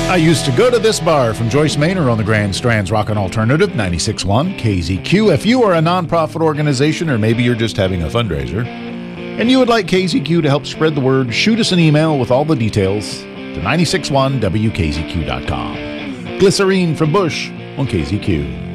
I used to go to this bar from Joyce Maynor on the Grand Strand's Rockin' Alternative 96.1 KZQ. If you are a nonprofit organization or maybe you're just having a fundraiser and you would like KZQ to help spread the word, shoot us an email with all the details to 961wkzq.com. Glycerine from Bush on KZQ.